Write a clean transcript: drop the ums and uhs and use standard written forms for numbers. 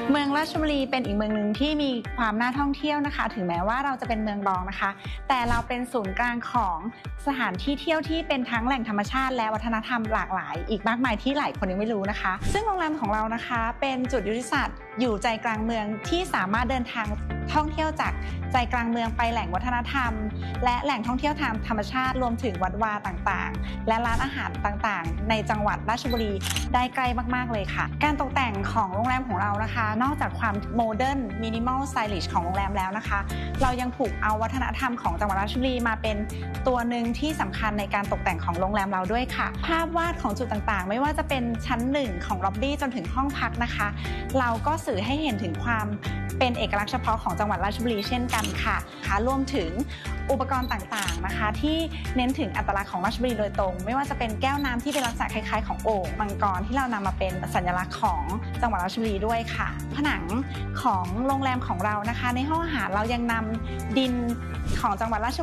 เมืองราชบุรีเป็นอีกเมืองหนึ่งที่มีความน่าท่องเที่ยวนะคะถึงแม้ว่าเราจะเป็นเมืองรองนะคะแต่เราเป็นศูนย์กลางของสถานที่เที่ยวที่เป็นทั้งแหล่งธรรมชาติและวัฒนธรรมหลากหลายอีกมากมายที่หลายคนยังไม่รู้นะคะซึ่งโรงแรมของเรานะคะเป็นจุดยุทธศาสตร์อยู่ใจกลางเมืองที่สามารถเดินทางท่องเที่ยวจากใจกลางเมืองไปแหล่งวัฒนธรรมและแหล่งท่องเที่ยวทางธรรมชาติรวมถึงวัดวาต่างๆและร้านอาหารต่างๆในจังหวัดราชบุรีได้ใกล้มากๆเลยค่ะการตกแต่งของโรงแรมของเรานะคะนอกจากความโมเดิร์นมินิมอลสไตลิชของโรงแรมแล้วนะคะเรายังผูกเอาวัฒนธรรมของจังหวัดราชบุรีมาเป็นตัวหนึ่งที่สำคัญในการตกแต่งของโรงแรมเราด้วยค่ะภาพวาดของจุดต่างๆไม่ว่าจะเป็นชั้น1ของล็อบบี้จนถึงห้องพักนะคะเราก็สื่อให้เห็นถึงความเป็นเอกลักษณ์เฉพาะของจังหวัดราชบุรีเช่นกันค่ะรวมถึงอุปกรณ์ต่างๆนะคะที่เน้นถึงอัตลักษณ์ของราชบุรีโดยตรงไม่ว่าจะเป็นแก้วน้ำที่เป็นลักษณะคล้ายๆของโอ่งมังกรที่เรานำมาเป็นสัญลักษณ์ของจังหวัดราชบุรีด้วยค่ะผนังของโรงแรมของเรานะคะในห้องอาหารเรายังนำดินของจังหวัดราช